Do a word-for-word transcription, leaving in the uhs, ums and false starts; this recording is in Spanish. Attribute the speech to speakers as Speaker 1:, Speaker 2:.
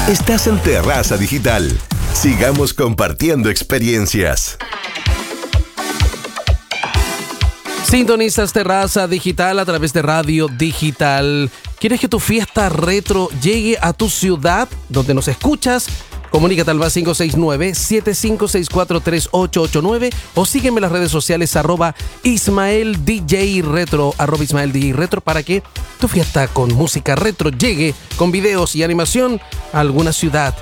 Speaker 1: Estás en Terraza Digital. Sigamos compartiendo experiencias.
Speaker 2: Sintonizas Terraza Digital a través de Radio Digital. ¿Quieres que tu fiesta retro llegue a tu ciudad donde nos escuchas? Comunícate al más cinco seis nueve, siete cinco seis cuatro, tres ocho ocho nueve o sígueme en las redes sociales arroba Ismael D J Retro, arroba Ismael D J Retro, para que tu fiesta con música retro llegue con videos y animación a alguna ciudad